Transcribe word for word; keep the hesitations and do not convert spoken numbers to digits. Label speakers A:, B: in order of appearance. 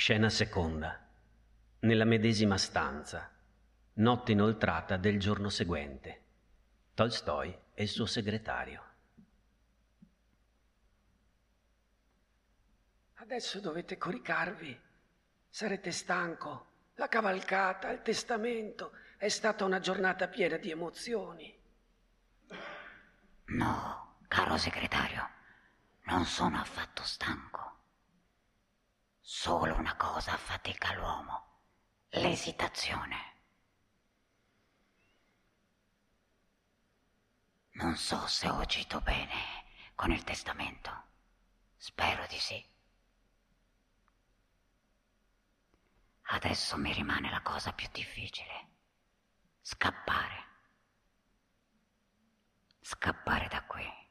A: Scena seconda. Nella medesima stanza. Notte inoltrata del giorno seguente. Tolstoj e il suo segretario.
B: Adesso dovete coricarvi. Sarete stanco. La cavalcata, il testamento. È stata una giornata piena di emozioni.
C: No, caro segretario, non sono affatto stanco. Solo una cosa affatica l'uomo: l'esitazione. Non so se ho agito bene con il testamento. Spero di sì. Adesso mi rimane la cosa più difficile: scappare. Scappare da qui.